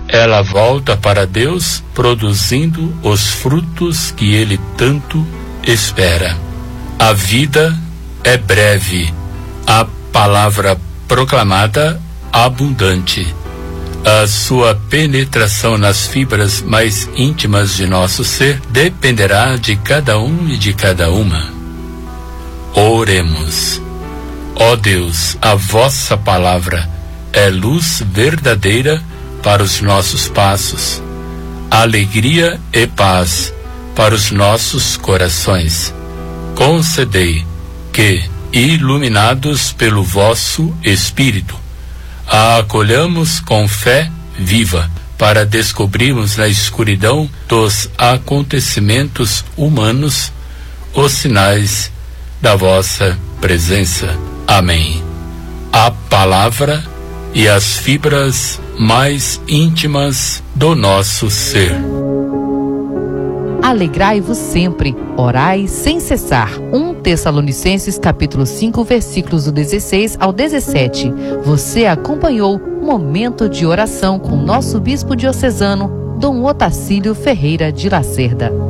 ela volta para Deus produzindo os frutos que Ele tanto espera. A vida é breve, a palavra proclamada abundante. A sua penetração nas fibras mais íntimas de nosso ser dependerá de cada um e de cada uma. Oremos. Ó Deus, a vossa palavra é luz verdadeira para os nossos passos, alegria e paz para os nossos corações. Concedei que, iluminados pelo vosso Espírito, a acolhamos com fé viva para descobrirmos na escuridão dos acontecimentos humanos os sinais da vossa presença. Amém. A palavra e as fibras mais íntimas do nosso ser. Alegrai-vos sempre, orai sem cessar. 1 Tessalonicenses capítulo 5, versículos do 16 ao 17. Você acompanhou Momento de Oração com nosso bispo diocesano, Dom Otacílio Ferreira de Lacerda.